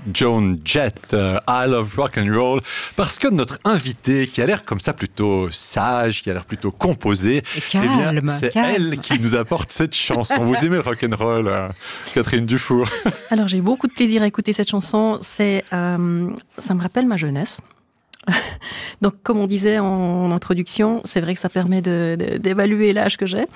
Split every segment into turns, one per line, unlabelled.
Joan Jett, I Love Rock and Roll, parce que notre invité, qui a l'air comme ça plutôt sage, qui a l'air plutôt composé,
calme,
c'est elle qui nous apporte cette chanson. Vous aimez le rock and roll, Catherine Dufour?
Alors j'ai beaucoup de plaisir à écouter cette chanson. Ça me rappelle ma jeunesse. Donc, comme on disait en introduction, c'est vrai que ça permet d'évaluer l'âge que j'ai.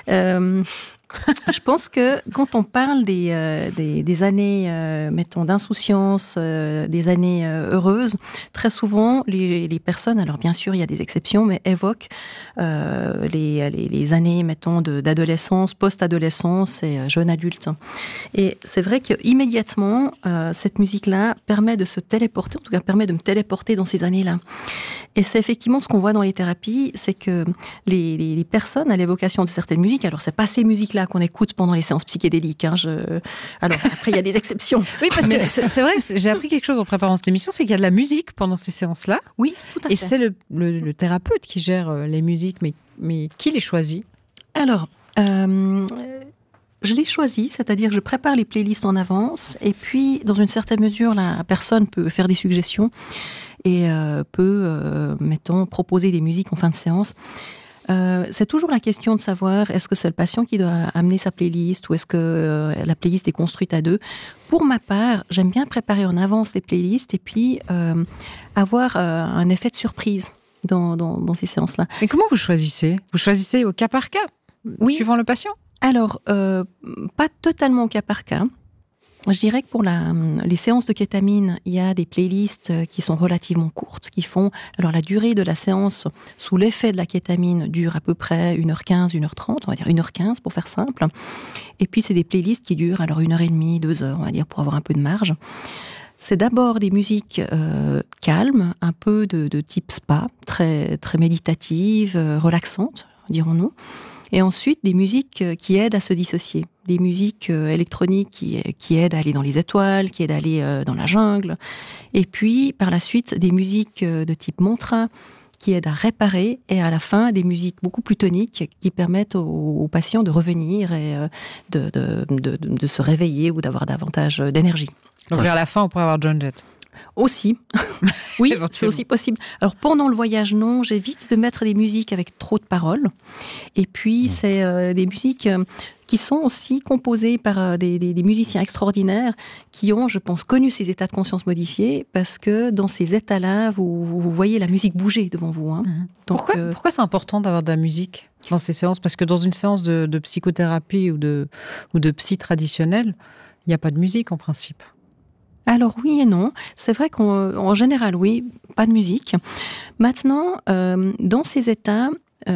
Je pense que quand on parle des années, mettons, d'insouciance, des années heureuses, très souvent, les personnes, alors bien sûr, il y a des exceptions, mais évoquent les années, mettons, d'adolescence, post-adolescence et jeune adulte. Et c'est vrai qu'immédiatement, cette musique-là permet de se téléporter, en tout cas permet de me téléporter dans ces années-là. Et c'est effectivement ce qu'on voit dans les thérapies, c'est que les personnes à l'évocation de certaines musiques, alors c'est pas ces musiques-là qu'on écoute pendant les séances psychédéliques. Alors après, il y a des exceptions.
Oui, parce que c'est vrai que j'ai appris quelque chose en préparant cette émission, c'est qu'il y a de la musique pendant ces séances-là.
Oui, tout à fait.
Et c'est le thérapeute qui gère les musiques, mais qui les choisit?
Alors, je les choisis, c'est-à-dire que je prépare les playlists en avance, et puis, dans une certaine mesure, la personne peut faire des suggestions et peut, mettons, proposer des musiques en fin de séance. C'est toujours la question de savoir est-ce que c'est le patient qui doit amener sa playlist ou est-ce que la playlist est construite à deux. Pour ma part, j'aime bien préparer en avance les playlists et puis avoir un effet de surprise dans ces séances-là.
Mais comment vous choisissez? Vous choisissez au cas par cas, suivant le patient? Alors,
pas totalement au cas par cas. Je dirais que pour les séances de kétamine, il y a des playlists qui sont relativement courtes, qui font... Alors, la durée de la séance sous l'effet de la kétamine dure à peu près 1h15, 1h30, on va dire 1h15 pour faire simple. Et puis, c'est des playlists qui durent alors 1h30, 2h, on va dire, pour avoir un peu de marge. C'est d'abord des musiques calmes, un peu de type spa, très, très méditatives, relaxantes, dirons-nous. Et ensuite, des musiques qui aident à se dissocier. Des musiques électroniques qui aident à aller dans les étoiles, qui aident à aller dans la jungle. Et puis, par la suite, des musiques de type mantra qui aident à réparer. Et à la fin, des musiques beaucoup plus toniques qui permettent aux patients de revenir et de se réveiller ou d'avoir davantage d'énergie.
Donc, vers la fin, on pourrait avoir Joan Jett.
Aussi. Oui, c'est aussi possible. Alors, pendant le voyage, non, j'évite de mettre des musiques avec trop de paroles. Et puis, c'est des musiques qui sont aussi composées par des musiciens extraordinaires qui ont, je pense, connu ces états de conscience modifiés parce que dans ces états-là, vous voyez la musique bouger devant vous. Hein.
Donc, pourquoi c'est important d'avoir de la musique dans ces séances? Parce que dans une séance de psychothérapie ou de psy traditionnelle, il n'y a pas de musique en principe.
Alors oui et non. C'est vrai qu'en général, oui, pas de musique. Maintenant, dans ces états,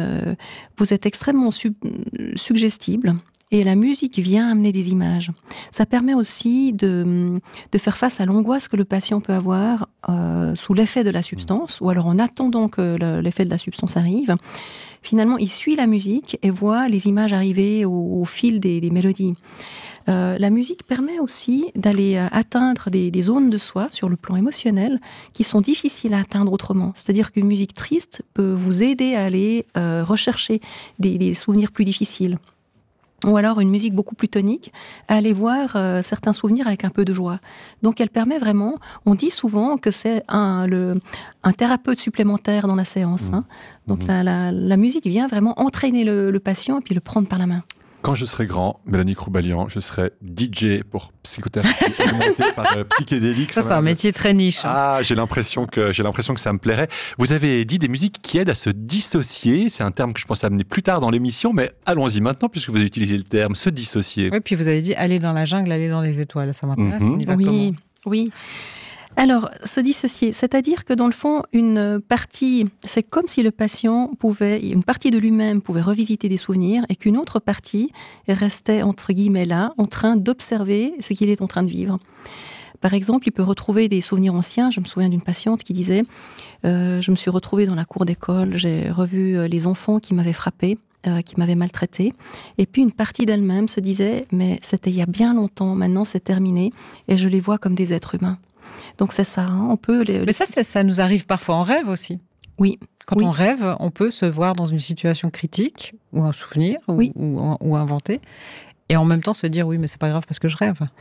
vous êtes extrêmement suggestible et la musique vient amener des images. Ça permet aussi de faire face à l'angoisse que le patient peut avoir sous l'effet de la substance ou alors en attendant que l'effet de la substance arrive. Finalement, il suit la musique et voit les images arriver au fil des mélodies. La musique permet aussi d'aller atteindre des zones de soi sur le plan émotionnel qui sont difficiles à atteindre autrement. C'est-à-dire qu'une musique triste peut vous aider à aller rechercher des souvenirs plus difficiles. Ou alors une musique beaucoup plus tonique, à aller voir certains souvenirs avec un peu de joie. Donc elle permet vraiment, on dit souvent que c'est un thérapeute supplémentaire dans la séance. Hein. Donc la musique vient vraiment entraîner le patient et puis le prendre par la main.
Quand je serai grand, Mélanie Croubalian, je serai DJ pour psychothérapie augmentée par psychédélique.
Ça c'est un métier très niche.
Ah, j'ai l'impression que ça me plairait. Vous avez dit des musiques qui aident à se dissocier. C'est un terme que je pense amener plus tard dans l'émission, mais allons-y maintenant puisque vous avez utilisé le terme se dissocier.
Oui, puis vous avez dit aller dans la jungle, aller dans les étoiles. Ça m'intéresse. On y va comment ?
Oui. Alors, se dissocier, c'est-à-dire que dans le fond, une partie, c'est comme si le patient une partie de lui-même pouvait revisiter des souvenirs et qu'une autre partie restait, entre guillemets, là, en train d'observer ce qu'il est en train de vivre. Par exemple, il peut retrouver des souvenirs anciens. Je me souviens d'une patiente qui disait je me suis retrouvée dans la cour d'école, j'ai revu les enfants qui m'avaient frappée, qui m'avaient maltraitée. Et puis une partie d'elle-même se disait mais c'était il y a bien longtemps, maintenant c'est terminé et je les vois comme des êtres humains. Donc c'est ça, hein, on peut...
Mais ça nous arrive parfois en rêve aussi.
Oui.
Quand on rêve, on peut se voir dans une situation critique, ou un souvenir, ou inventer, et en même temps se dire, oui, mais c'est pas grave parce que je rêve.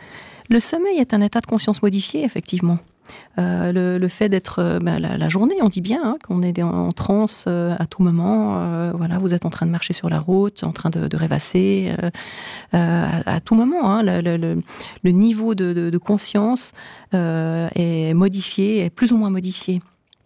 Le sommeil est un état de conscience modifié, effectivement. Le fait d'être la journée, on dit bien qu'on est en transe à tout moment. Voilà, vous êtes en train de marcher sur la route, en train de rêvasser à tout moment. Le niveau de conscience est modifié, est plus ou moins modifié.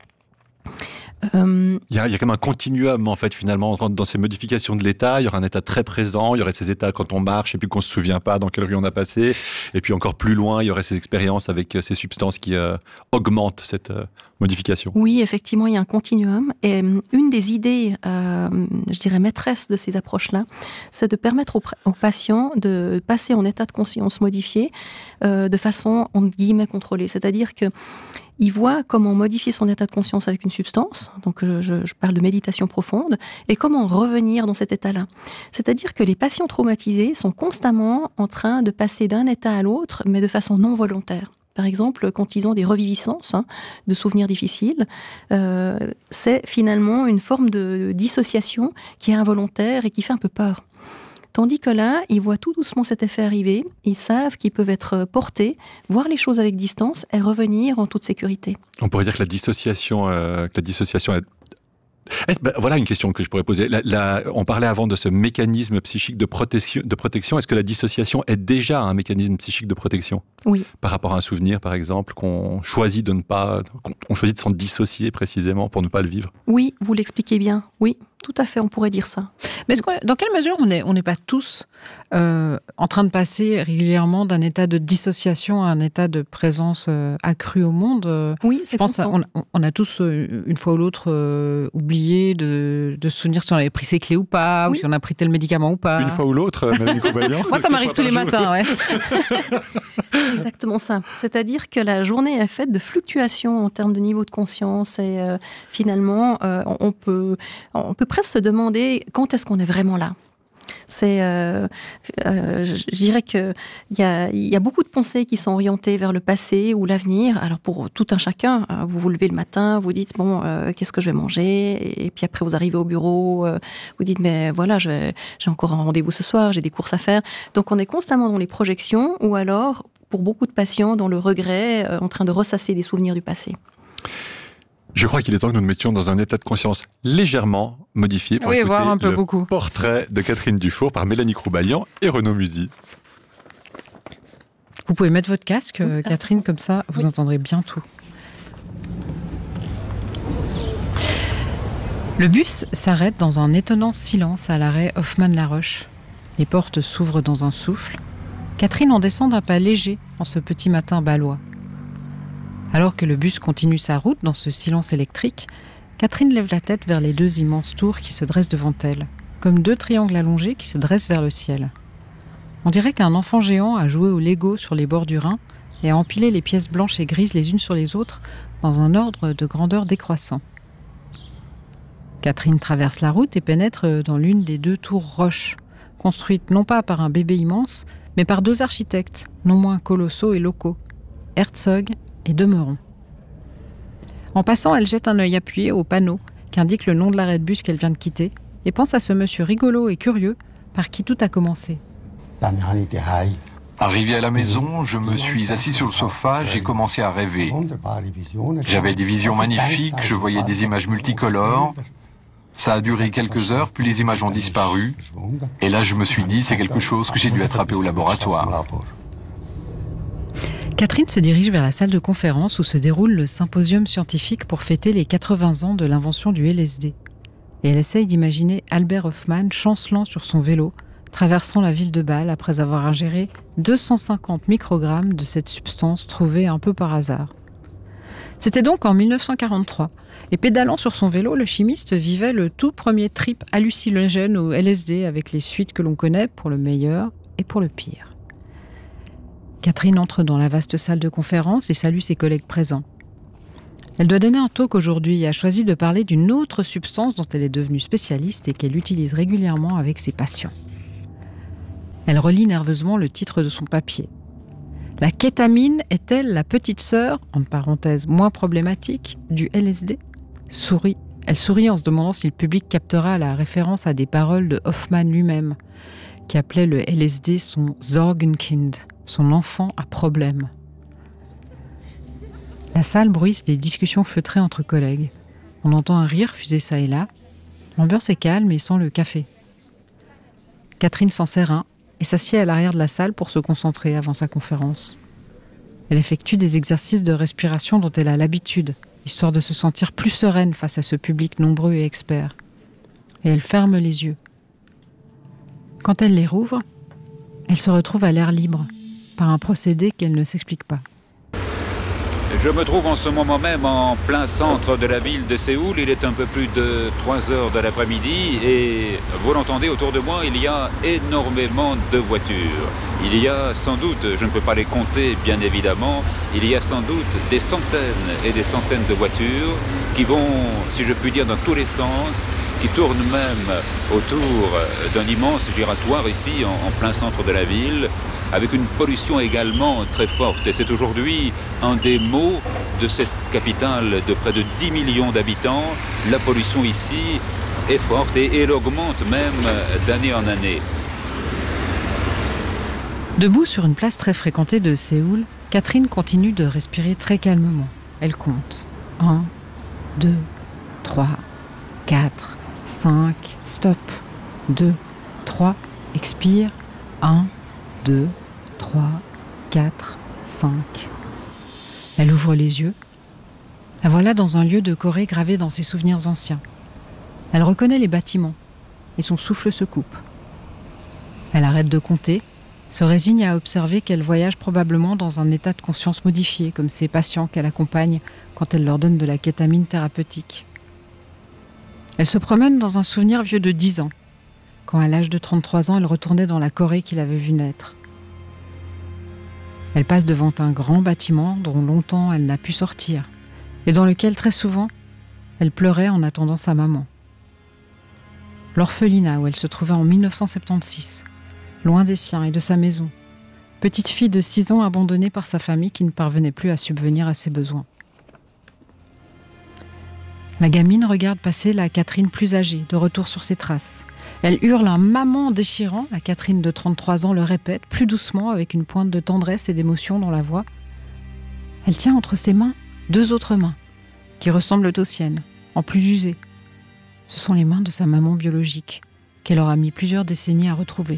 Il y a comme un continuum, en fait, finalement, on rentre dans ces modifications de l'état. Il y aura un état très présent, il y aurait ces états quand on marche et puis qu'on ne se souvient pas dans quelle rue on a passé. Et puis encore plus loin, il y aurait ces expériences avec ces substances qui augmentent cette modification.
Oui, effectivement, il y a un continuum. Et une des idées, je dirais, maîtresses de ces approches-là, c'est de permettre aux patients de passer en état de conscience modifié de façon, entre guillemets, contrôlée. C'est-à-dire que il voit comment modifier son état de conscience avec une substance, donc je parle de méditation profonde, et comment revenir dans cet état-là. C'est-à-dire que les patients traumatisés sont constamment en train de passer d'un état à l'autre, mais de façon non volontaire. Par exemple, quand ils ont des reviviscences de souvenirs difficiles, c'est finalement une forme de dissociation qui est involontaire et qui fait un peu peur. Tandis que là, ils voient tout doucement cet effet arriver, ils savent qu'ils peuvent être portés, voir les choses avec distance et revenir en toute sécurité.
On pourrait dire que la dissociation est... Voilà une question que je pourrais poser. On parlait avant de ce mécanisme psychique de protection. Est-ce que la dissociation est déjà un mécanisme psychique de protection ?
Oui.
Par rapport à un souvenir, par exemple, qu'on choisit on choisit de s'en dissocier précisément pour ne pas le vivre ?
Oui, vous l'expliquez bien. Oui, tout à fait, on pourrait dire ça.
Mais dans quelle mesure on n'est pas tous en train de passer régulièrement d'un état de dissociation à un état de présence accrue au monde ?
Oui, c'est constant.
On a tous, une fois ou l'autre, oublié de se souvenir si on avait pris ses clés ou pas, ou si on a pris tel médicament ou pas.
Une fois ou l'autre, Mélanie Croubalian.
Moi, ça m'arrive tous les matins, ouais.
C'est exactement ça. C'est-à-dire que la journée est faite de fluctuations en termes de niveau de conscience et finalement, on peut presque se demander quand est-ce qu'on est vraiment là. Je dirais qu'il y a beaucoup de pensées qui sont orientées vers le passé ou l'avenir. Alors pour tout un chacun, vous vous levez le matin, vous dites qu'est-ce que je vais manger, et puis après vous arrivez au bureau, vous dites mais voilà, j'ai encore un rendez-vous ce soir, j'ai des courses à faire. Donc on est constamment dans les projections, ou alors pour beaucoup de patients dans le regret, en train de ressasser des souvenirs du passé.
Je crois qu'il est temps que nous nous mettions dans un état de conscience légèrement modifié pour écouter
voir un peu
le
beaucoup.
Portrait de Catherine Dufour par Mélanie Croubalian et Renaud Musy.
Vous pouvez mettre votre casque, Catherine, comme ça vous entendrez bien tout. Le bus s'arrête dans un étonnant silence à l'arrêt Hoffmann-la-Roche. Les portes s'ouvrent dans un souffle. Catherine en descend d'un pas léger en ce petit matin balois. Alors que le bus continue sa route dans ce silence électrique, Catherine lève la tête vers les deux immenses tours qui se dressent devant elle, comme deux triangles allongés qui se dressent vers le ciel. On dirait qu'un enfant géant a joué au Lego sur les bords du Rhin et a empilé les pièces blanches et grises les unes sur les autres dans un ordre de grandeur décroissant. Catherine traverse la route et pénètre dans l'une des deux tours roches, construites non pas par un bébé immense, mais par deux architectes, non moins colossaux et locaux, Herzog et Demeron. En passant, elle jette un œil appuyé au panneau qui indique le nom de l'arrêt de bus qu'elle vient de quitter et pense à ce monsieur rigolo et curieux par qui tout a commencé.
Arrivé à la maison, je me suis assis sur le sofa, j'ai commencé à rêver. J'avais des visions magnifiques, je voyais des images multicolores. Ça a duré quelques heures, puis les images ont disparu. Et là, je me suis dit, c'est quelque chose que j'ai dû attraper au laboratoire.
Catherine se dirige vers la salle de conférence où se déroule le symposium scientifique pour fêter les 80 ans de l'invention du LSD. Et elle essaye d'imaginer Albert Hofmann chancelant sur son vélo, traversant la ville de Bâle après avoir ingéré 250 microgrammes de cette substance trouvée un peu par hasard. C'était donc en 1943, et pédalant sur son vélo, le chimiste vivait le tout premier trip hallucinogène au LSD avec les suites que l'on connaît pour le meilleur et pour le pire. Catherine entre dans la vaste salle de conférence et salue ses collègues présents. Elle doit donner un talk aujourd'hui et a choisi de parler d'une autre substance dont elle est devenue spécialiste et qu'elle utilise régulièrement avec ses patients. Elle relit nerveusement le titre de son papier. La kétamine est-elle la petite sœur, entre parenthèses moins problématique, du LSD ? Elle sourit en se demandant si le public captera la référence à des paroles de Hofmann lui-même, qui appelait le LSD son Sorgenkind, Son enfant a problème. La salle bruisse des discussions feutrées entre collègues. On entend un rire fuser ça et là. L'ambiance est calme et sent le café. Catherine s'en sert un et s'assied à l'arrière de la salle pour se concentrer avant sa conférence. Elle effectue des exercices de respiration dont elle a l'habitude, histoire de se sentir plus sereine face à ce public nombreux et expert. Et elle ferme les yeux. Quand elle les rouvre, elle se retrouve à l'air libre, par un procédé qu'elle ne s'explique pas.
Je me trouve en ce moment même en plein centre de la ville de Séoul. Il est un peu plus de 3 heures de l'après-midi et vous l'entendez autour de moi, il y a énormément de voitures. Il y a sans doute, je ne peux pas les compter bien évidemment, il y a sans doute des centaines et des centaines de voitures qui vont, si je puis dire, dans tous les sens, qui tournent même autour d'un immense giratoire ici en plein centre de la ville, avec une pollution également très forte. Et c'est aujourd'hui un des maux de cette capitale de près de 10 millions d'habitants. La pollution ici est forte et elle augmente même d'année en année.
Debout sur une place très fréquentée de Séoul, Catherine continue de respirer très calmement. Elle compte. 1, 2, 3, 4, 5, stop. 2, 3, expire. 1, 2, 3, 4, 5. Elle ouvre les yeux. La voilà dans un lieu de Corée gravé dans ses souvenirs anciens. Elle reconnaît les bâtiments et son souffle se coupe. Elle arrête de compter, se résigne à observer qu'elle voyage probablement dans un état de conscience modifié, comme ces patients qu'elle accompagne quand elle leur donne de la kétamine thérapeutique. Elle se promène dans un souvenir vieux de 10 ans, quand à l'âge de 33 ans, elle retournait dans la Corée qu'il avait vue naître. Elle passe devant un grand bâtiment dont longtemps elle n'a pu sortir, et dans lequel très souvent, elle pleurait en attendant sa maman. L'orphelinat où elle se trouvait en 1976, loin des siens et de sa maison, petite fille de 6 ans abandonnée par sa famille qui ne parvenait plus à subvenir à ses besoins. La gamine regarde passer la Catherine plus âgée, de retour sur ses traces. Elle hurle un « maman » déchirant, la Catherine de 33 ans le répète, plus doucement, avec une pointe de tendresse et d'émotion dans la voix. Elle tient entre ses mains 2 autres mains, qui ressemblent aux siennes, en plus usées. Ce sont les mains de sa maman biologique, qu'elle aura mis plusieurs décennies à retrouver.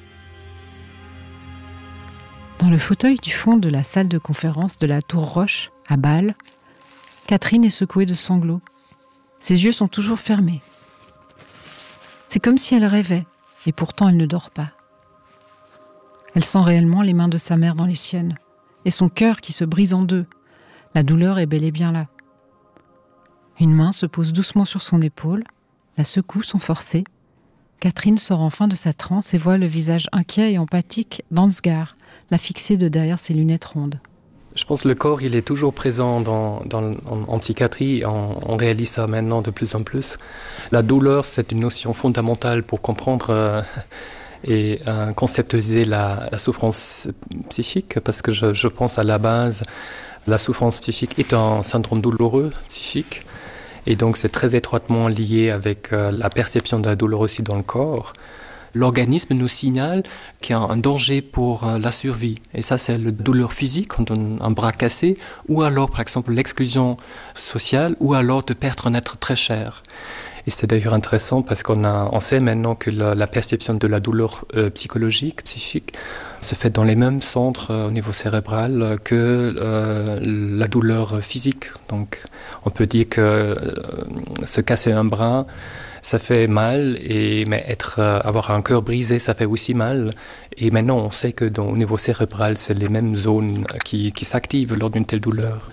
Dans le fauteuil du fond de la salle de conférence de la Tour Roche, à Bâle, Catherine est secouée de sanglots. Ses yeux sont toujours fermés. C'est comme si elle rêvait, et pourtant elle ne dort pas. Elle sent réellement les mains de sa mère dans les siennes, et son cœur qui se brise en 2. La douleur est bel et bien là. Une main se pose doucement sur son épaule, la secoue sans forcer. Catherine sort enfin de sa transe et voit le visage inquiet et empathique d'Ansgar, la fixer de derrière ses lunettes rondes.
Je pense que le corps, il est toujours présent en psychiatrie. On réalise ça maintenant de plus en plus. La douleur, c'est une notion fondamentale pour comprendre et conceptualiser la souffrance psychique, parce que je pense à la base, la souffrance psychique est un syndrome douloureux psychique. Et donc, c'est très étroitement lié avec la perception de la douleur aussi dans le corps. L'organisme nous signale qu'il y a un danger pour la survie. Et ça, c'est la douleur physique, quand on a un bras cassé, ou alors, par exemple, l'exclusion sociale, ou alors de perdre un être très cher. Et c'est d'ailleurs intéressant parce qu'on sait maintenant que la perception de la douleur psychique, se fait dans les mêmes centres au niveau cérébral que la douleur physique. Donc, on peut dire que se casser un bras, ça fait mal, mais avoir un cœur brisé, ça fait aussi mal. Et maintenant, on sait que au niveau cérébral, c'est les mêmes zones qui s'activent lors d'une telle douleur.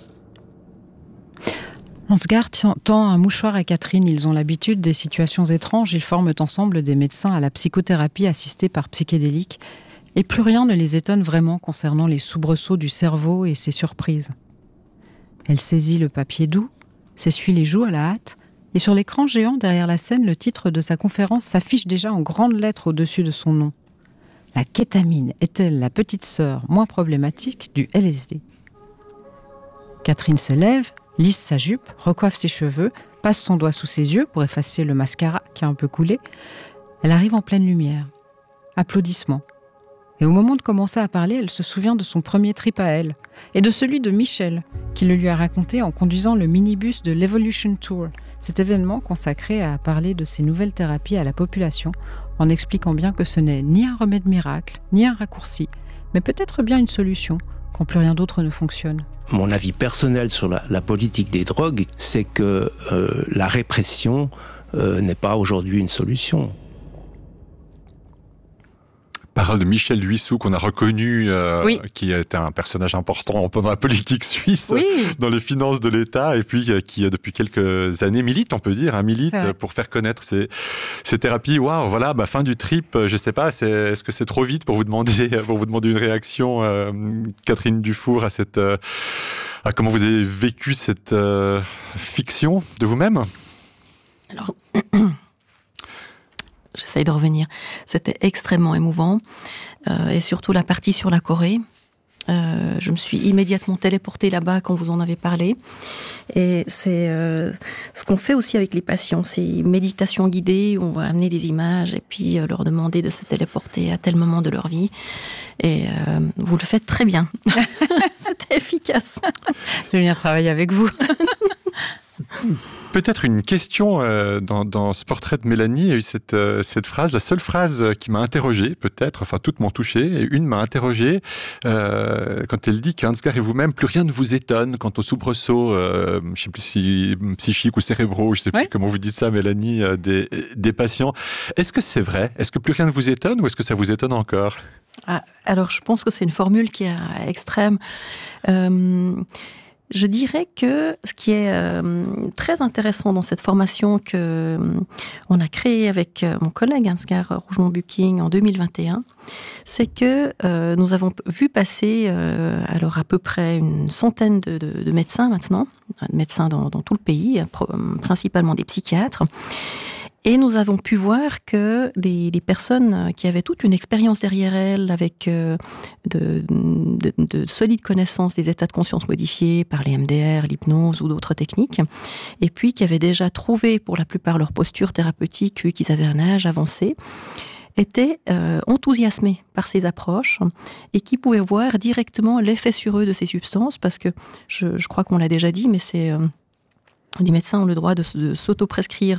Ansgar tend un mouchoir à Catherine. Ils ont l'habitude des situations étranges. Ils forment ensemble des médecins à la psychothérapie assistée par psychédéliques. Et plus rien ne les étonne vraiment concernant les soubresauts du cerveau et ses surprises. Elle saisit le papier doux, s'essuie les joues à la hâte, et sur l'écran géant derrière la scène, le titre de sa conférence s'affiche déjà en grandes lettres au-dessus de son nom. La kétamine est-elle la petite sœur moins problématique du LSD ? Catherine se lève, lisse sa jupe, recoiffe ses cheveux, passe son doigt sous ses yeux pour effacer le mascara qui a un peu coulé. Elle arrive en pleine lumière. Applaudissements. Et au moment de commencer à parler, elle se souvient de son premier trip à elle, et de celui de Michel, qui le lui a raconté en conduisant le minibus de l'Evolution Tour, cet événement consacré à parler de ces nouvelles thérapies à la population, en expliquant bien que ce n'est ni un remède miracle, ni un raccourci, mais peut-être bien une solution, quand plus rien d'autre ne fonctionne.
Mon avis personnel sur la politique des drogues, c'est que la répression n'est pas aujourd'hui une solution.
Parole de Michel Huissou, qu'on a reconnu,
Oui.
qui était un personnage important pendant la politique suisse,
Oui.
dans les finances de l'État, et puis qui, depuis quelques années, milite, on peut dire, milite
C'est vrai.
pour faire connaître ces thérapies. Waouh, voilà, fin du trip, je sais pas, est-ce que c'est trop vite pour vous demander une réaction, Catherine Dufour, à comment vous avez vécu cette fiction de vous-même ?
Alors, j'essaye de revenir. C'était extrêmement émouvant, et surtout la partie sur la Corée. Je me suis immédiatement téléportée là-bas quand vous en avez parlé. Et c'est ce qu'on fait aussi avec les patients, c'est méditation guidée, où on va amener des images et puis leur demander de se téléporter à tel moment de leur vie. Et vous le faites très bien. C'était efficace.
Je vais venir travailler avec vous.
Peut-être une question dans ce portrait de Mélanie, il y a eu cette phrase, la seule phrase qui m'a interrogé, peut-être, toutes m'ont touché, et une m'a interrogé quand elle dit qu'Ansgar et vous-même, plus rien ne vous étonne quant aux soubresauts, je ne sais plus si psychiques ou cérébraux, je ne sais plus comment vous dites ça, Mélanie, des patients. Est-ce que c'est vrai ? Est-ce que plus rien ne vous étonne ou est-ce que ça vous étonne encore ?
Alors, je pense que c'est une formule qui est extrême. Je dirais que ce qui est très intéressant dans cette formation que on a créée avec mon collègue Ansgar Rougemont-Bucking en 2021, c'est que nous avons vu passer alors à peu près une centaine de médecins maintenant, médecins dans tout le pays, principalement des psychiatres. Et nous avons pu voir que des personnes qui avaient toute une expérience derrière elles, avec de solides connaissances des états de conscience modifiés par les MDR, l'hypnose ou d'autres techniques, et puis qui avaient déjà trouvé pour la plupart leur posture thérapeutique, vu qu'ils avaient un âge avancé, étaient enthousiasmés par ces approches et qui pouvaient voir directement l'effet sur eux de ces substances, parce que je crois qu'on l'a déjà dit, mais c'est... Les médecins ont le droit de s'auto-prescrire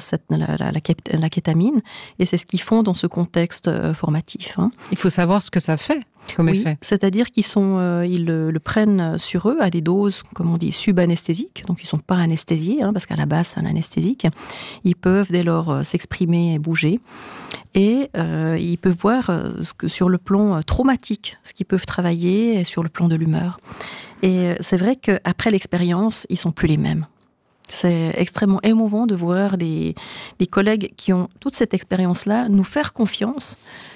la kétamine, et c'est ce qu'ils font dans ce contexte formatif.
Il faut savoir ce que ça fait comme effet.
C'est-à-dire qu'ils le prennent sur eux à des doses, comme on dit, subanesthésiques, donc ils ne sont pas anesthésiés, parce qu'à la base c'est un anesthésique. Ils peuvent dès lors s'exprimer et bouger, et ils peuvent voir sur le plan traumatique ce qu'ils peuvent travailler, et sur le plan de l'humeur. Et c'est vrai qu'après l'expérience, ils ne sont plus les mêmes. C'est extrêmement émouvant de voir des collègues qui ont toute cette expérience-là nous faire confiance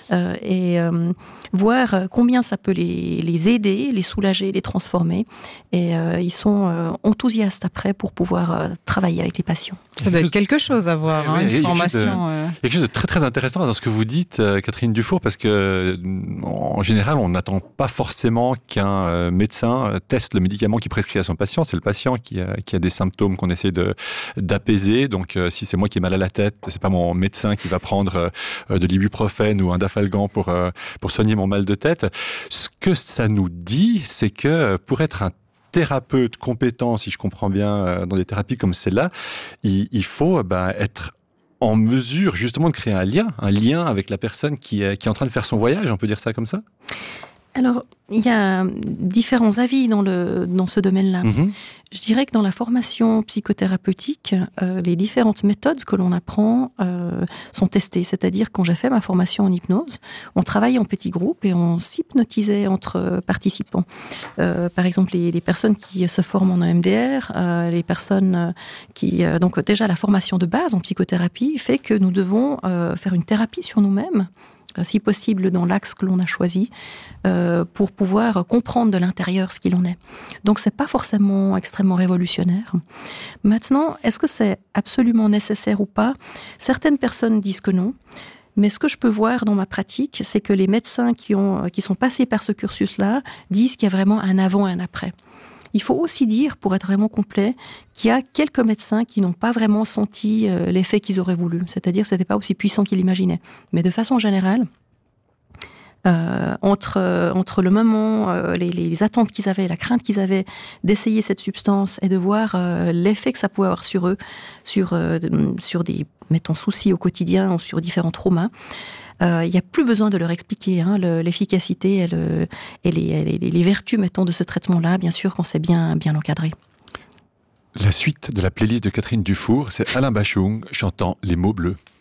et voir combien ça peut les aider, les soulager, les transformer. Et ils sont enthousiastes après pour pouvoir travailler avec les patients.
Ça doit être quelque chose à voir, une formation.
Il y a quelque chose de très très intéressant dans ce que vous dites, Catherine Dufour, parce que en général, on n'attend pas forcément qu'un médecin teste le médicament qu'il prescrit à son patient. C'est le patient qui a des symptômes qu'on essaie d'apaiser. Donc, si c'est moi qui ai mal à la tête, c'est pas mon médecin qui va prendre de l'ibuprofène ou un dafalgan pour soigner mon mal de tête. Ce que ça nous dit, c'est que pour être un thérapeute compétent, si je comprends bien, dans des thérapies comme celle-là, il faut être en mesure justement de créer un lien avec la personne qui est en train de faire son voyage, on peut dire ça comme ça ?
Alors, il y a différents avis dans ce domaine-là.
Mm-hmm.
Je dirais que dans la formation psychothérapeutique, les différentes méthodes que l'on apprend sont testées. C'est-à-dire, quand j'ai fait ma formation en hypnose, on travaillait en petits groupes et on s'hypnotisait entre participants. Par exemple, les personnes qui se forment en EMDR, les personnes qui... donc déjà, la formation de base en psychothérapie fait que nous devons faire une thérapie sur nous-mêmes, si possible dans l'axe que l'on a choisi, pour pouvoir comprendre de l'intérieur ce qu'il en est. Donc c'est pas forcément extrêmement révolutionnaire. Maintenant, est-ce que c'est absolument nécessaire ou pas ? Certaines personnes disent que non, mais ce que je peux voir dans ma pratique, c'est que les médecins qui sont passés par ce cursus-là disent qu'il y a vraiment un avant et un après. Il faut aussi dire, pour être vraiment complet, qu'il y a quelques médecins qui n'ont pas vraiment senti l'effet qu'ils auraient voulu. C'est-à-dire que ce n'était pas aussi puissant qu'ils l'imaginaient. Mais de façon générale, entre le moment, les attentes qu'ils avaient, la crainte qu'ils avaient d'essayer cette substance et de voir l'effet que ça pouvait avoir sur eux, sur des, mettons, soucis au quotidien ou sur différents traumas. Il n'y a plus besoin de leur expliquer l'efficacité et les vertus, mettons, de ce traitement-là, bien sûr, quand c'est bien encadré.
La suite de la playlist de Catherine Dufour, c'est Alain Bachung chantant Les mots bleus.